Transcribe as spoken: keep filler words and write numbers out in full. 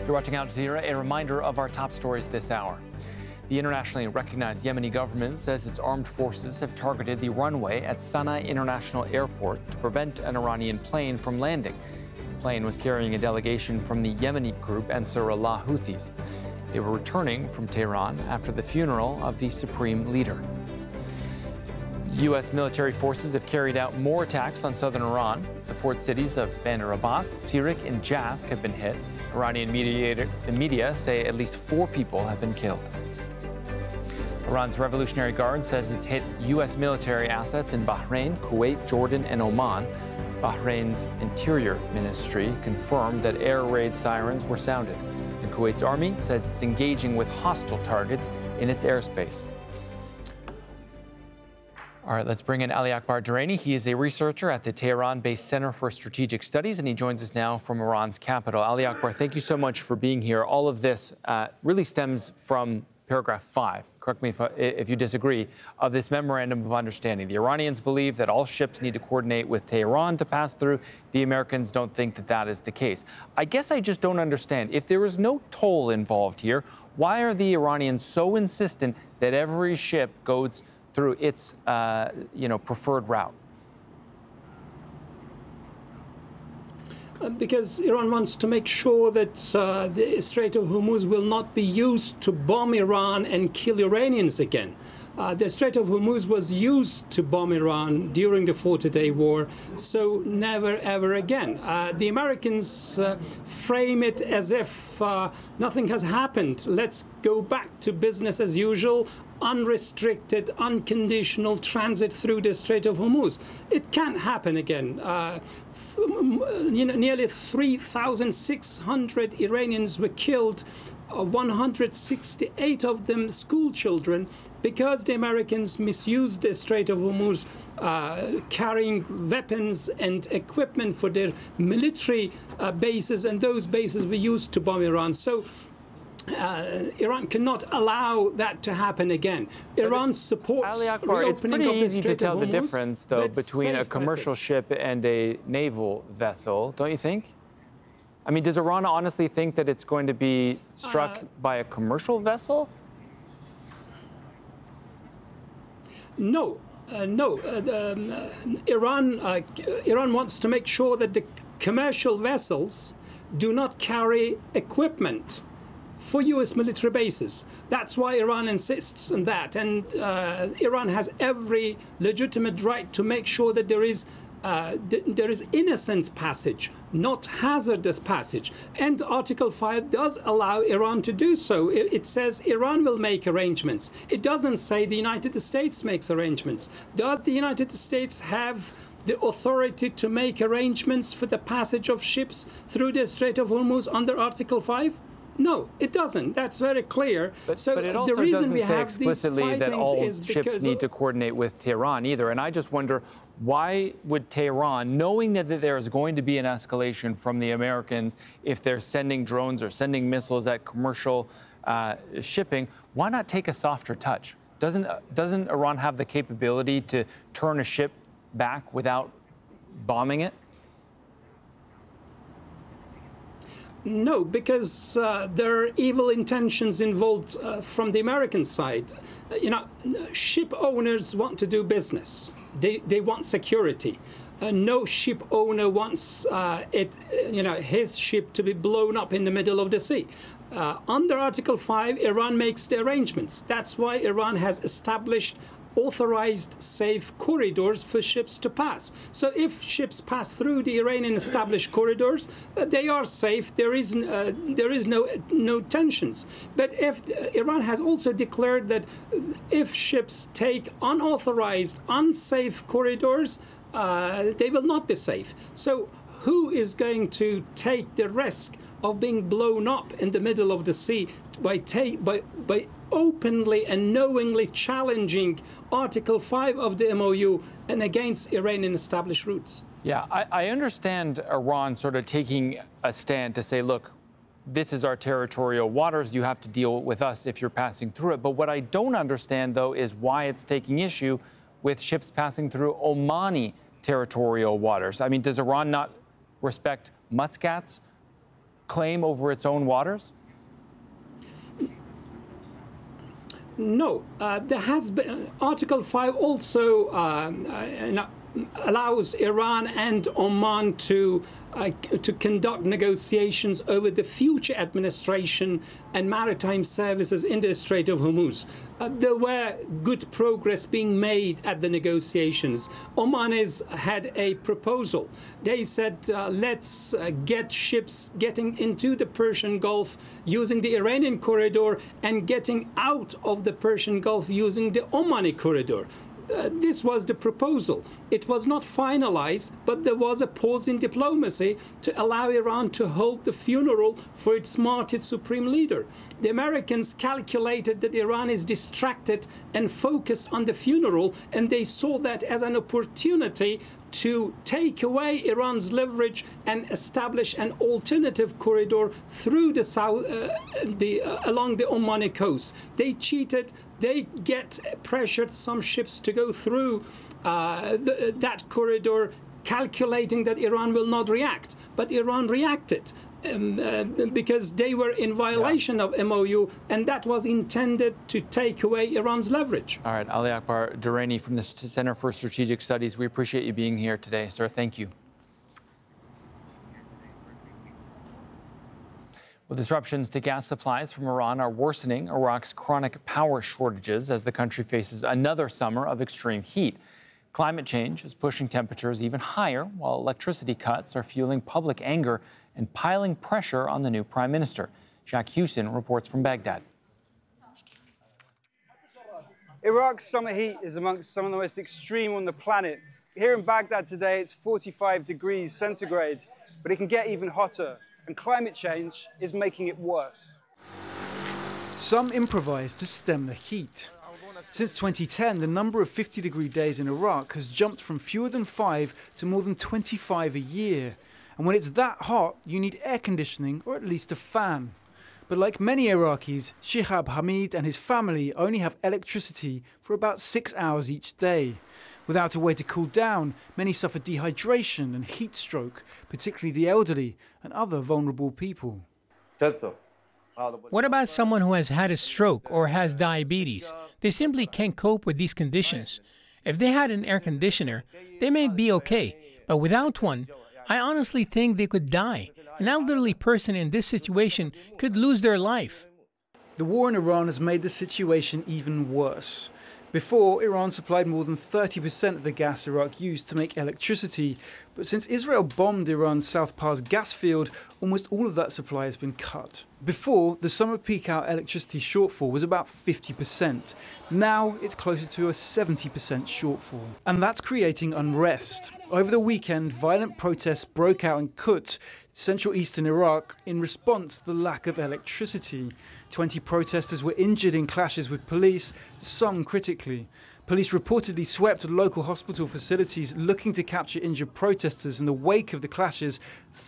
You're watching Al Jazeera, a reminder of our top stories this hour. The internationally recognized Yemeni government says its armed forces have targeted the runway at Sana'a International Airport to prevent an Iranian plane from landing. The plane was carrying a delegation from the Yemeni group Ansarullah Houthis. They were returning from Tehran after the funeral of the supreme leader. U S military forces have carried out more attacks on southern Iran. The port cities of Bandar Abbas, Sirik, and Jask have been hit. Iranian media, the media say at least four people have been killed. Iran's Revolutionary Guard says it's hit U S military assets in Bahrain, Kuwait, Jordan, and Oman. Bahrain's Interior Ministry confirmed that air raid sirens were sounded. And Kuwait's army says it's engaging with hostile targets in its airspace. All right, let's bring in Ali Akbar Durrani. He is a researcher at the Tehran-based Center for Strategic Studies, and he joins us now from Iran's capital. Ali Akbar, thank you so much for being here. All of this uh, really stems from paragraph five, correct me if, if you disagree, of this memorandum of understanding. The Iranians believe that all ships need to coordinate with Tehran to pass through. The Americans don't think that that is the case. I guess I just don't understand. If there is no toll involved here, why are the Iranians so insistent that every ship goes through its, uh, you know, preferred route? Uh, because Iran wants to make sure that uh, the Strait of Hormuz will not be used to bomb Iran and kill Iranians again. Uh, the Strait of Hormuz was used to bomb Iran during the forty-day war, so never, ever again. Uh, the Americans uh, frame it as if uh, nothing has happened. Let's go back to business as usual. Unrestricted, unconditional transit through the Strait of Hormuz. It can't happen again. Uh, th you know, nearly three thousand six hundred Iranians were killed, uh, one hundred sixty-eight of them school children, because the Americans misused the Strait of Hormuz, uh, carrying weapons and equipment for their military uh, bases, and those bases were used to bomb Iran. So Uh, Iran cannot allow that to happen again. Iran supports Ali Akbar, it's pretty easy to tell the difference, though, between a commercial ship and a naval vessel, don't you think? I mean, does Iran honestly think that it's going to be struck uh, by a commercial vessel? No, uh, no. Uh, um, Iran, uh, Iran wants to make sure that the commercial vessels do not carry equipment for U S military bases. That's why Iran insists on that. And uh, Iran has every legitimate right to make sure that there is uh, th there is innocent passage, not hazardous passage. And Article five does allow Iran to do so. It, it says Iran will make arrangements. It doesn't say the United States makes arrangements. Does the United States have the authority to make arrangements for the passage of ships through the Strait of Hormuz under Article five? No, it doesn't. That's very clear. But, so but it also the reason doesn't we say have explicitly that all ships need to coordinate with Tehran either. And I just wonder, why would Tehran, knowing that there is going to be an escalation from the Americans if they're sending drones or sending missiles at commercial uh, shipping, why not take a softer touch? Doesn't, doesn't Iran have the capability to turn a ship back without bombing it? No, because uh, there are evil intentions involved uh, from the American side. Uh, you know, ship owners want to do business. They, they want security. Uh, no ship owner wants uh, it, you know, his ship to be blown up in the middle of the sea. Uh, under Article five, Iran makes the arrangements. That's why Iran has established authorized safe corridors for ships to pass. So if ships pass through the Iranian established corridors, uh, they are safe. There is uh, there is no no tensions. But if uh, Iran has also declared that if ships take unauthorized, unsafe corridors, uh, they will not be safe. So who is going to take the risk of being blown up in the middle of the sea by take by by openly and knowingly challenging Article five of the M O U and against Iranian established routes? Yeah, I, I understand Iran sort of taking a stand to say, look, this is our territorial waters. You have to deal with us if you're passing through it. But what I don't understand, though, is why it's taking issue with ships passing through Omani territorial waters. I mean, does Iran not respect Muscat's claim over its own waters? No, uh, there has been. Article five also uh, uh, allows Iran and Oman to uh, to conduct negotiations over the future administration and maritime services in the Strait of Hormuz. Uh, there were good progress being made at the negotiations. Oman has had a proposal. They said, uh, let's uh, get ships getting into the Persian Gulf using the Iranian corridor and getting out of the Persian Gulf using the Omani corridor. Uh, this was the proposal. It was not finalized, but there was a pause in diplomacy to allow Iran to hold the funeral for its martyred supreme leader. The Americans calculated that Iran is distracted and focused on the funeral, and they saw that as an opportunity to take away Iran's leverage and establish an alternative corridor through the south, uh, the uh, along the Omani coast. They cheated. They get pressured some ships to go through uh, the, that corridor, calculating that Iran will not react. But Iran reacted um, uh, because they were in violation yeah. of M O U, and that was intended to take away Iran's leverage. All right, Ali Akbar Durrani from the Center for Strategic Studies, we appreciate you being here today, sir. Thank you. Well, disruptions to gas supplies from Iran are worsening Iraq's chronic power shortages as the country faces another summer of extreme heat. Climate change is pushing temperatures even higher, while electricity cuts are fueling public anger and piling pressure on the new prime minister. Jack Hewson reports from Baghdad. Iraq's summer heat is amongst some of the most extreme on the planet. Here in Baghdad today, it's forty-five degrees centigrade, but it can get even hotter. And climate change is making it worse. Some improvise to stem the heat. Since twenty ten, the number of fifty degree days in Iraq has jumped from fewer than five to more than twenty-five a year. And when it's that hot, you need air conditioning or at least a fan. But like many Iraqis, Shihab Hamid and his family only have electricity for about six hours each day. Without a way to cool down, many suffer dehydration and heat stroke, particularly the elderly and other vulnerable people. What about someone who has had a stroke or has diabetes? They simply can't cope with these conditions. If they had an air conditioner, they may be okay, but without one, I honestly think they could die. An elderly person in this situation could lose their life. The war in Iran has made the situation even worse. Before, Iran supplied more than thirty percent of the gas Iraq used to make electricity, but since Israel bombed Iran's South Pars gas field, almost all of that supply has been cut. Before, the summer peak hour electricity shortfall was about fifty percent. Now, it's closer to a seventy percent shortfall. And that's creating unrest. Over the weekend, violent protests broke out in Kut, central eastern Iraq, in response to the lack of electricity. twenty protesters were injured in clashes with police, some critically. Police reportedly swept local hospital facilities looking to capture injured protesters in the wake of the clashes.